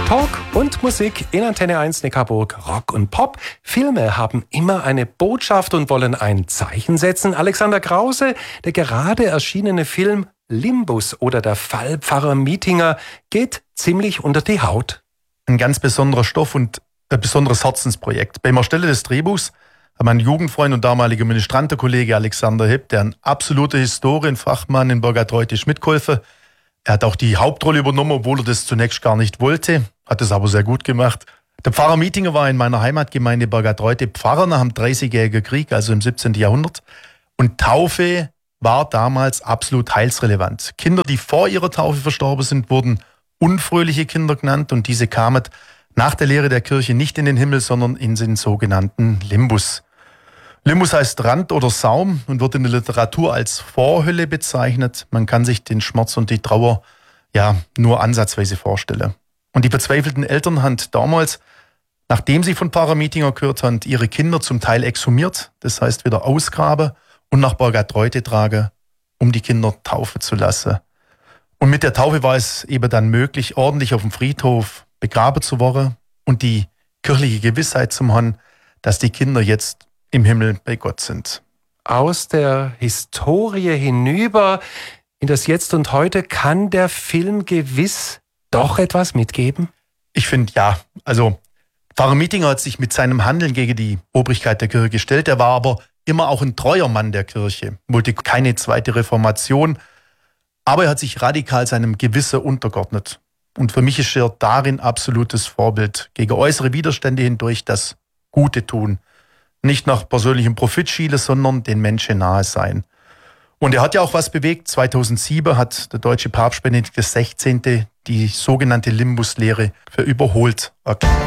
Talk und Musik in Antenne 1 Neckarburg, Rock und Pop. Filme haben immer eine Botschaft und wollen ein Zeichen setzen. Alexander Krause, der gerade erschienene Film Limbus oder der Fall Pfarrer Mietinger geht ziemlich unter die Haut. Ein ganz besonderer Stoff und ein besonderes Herzensprojekt. Beim Erstellen des Drehbuchs hat mein Jugendfreund und damaliger Ministrantenkollege Alexander Hipp, der ein absoluter Historienfachmann in Borgadreutisch mitgeholfen. Er hat auch die Hauptrolle übernommen, obwohl er das zunächst gar nicht wollte, hat es aber sehr gut gemacht. Der Pfarrer Mietinger war in meiner Heimatgemeinde Borgadreute Pfarrer nach dem 30-jährigen Krieg, also im 17. Jahrhundert. Und Taufe war damals absolut heilsrelevant. Kinder, die vor ihrer Taufe verstorben sind, wurden unfröhliche Kinder genannt und diese kamen nach der Lehre der Kirche nicht in den Himmel, sondern in den sogenannten Limbus. Limbus heißt Rand oder Saum und wird in der Literatur als Vorhölle bezeichnet. Man kann sich den Schmerz und die Trauer nur ansatzweise vorstellen. Und die verzweifelten Eltern haben damals, nachdem sie von Pfarrer Mietinger gehört haben, ihre Kinder zum Teil exhumiert, das heißt wieder ausgraben und nach Borgadreute tragen, um die Kinder taufen zu lassen. Und mit der Taufe war es eben dann möglich, ordentlich auf dem Friedhof begraben zu werden und die kirchliche Gewissheit zu haben, dass die Kinder jetzt im Himmel bei Gott sind. Aus der Historie hinüber in das Jetzt und Heute kann der Film gewiss doch etwas mitgeben? Ich finde ja. Also Pfarrer Mietinger hat sich mit seinem Handeln gegen die Obrigkeit der Kirche gestellt. Er war aber immer auch ein treuer Mann der Kirche, wollte keine zweite Reformation. Aber er hat sich radikal seinem Gewissen untergeordnet. Und für mich ist er darin absolutes Vorbild. Gegen äußere Widerstände hindurch das Gute tun. Nicht nach persönlichem Profit schielen, sondern den Menschen nahe sein. Und er hat ja auch was bewegt. 2007 hat der deutsche Papst Benedikt XVI. Die sogenannte Limbus-Lehre für überholt erklärt.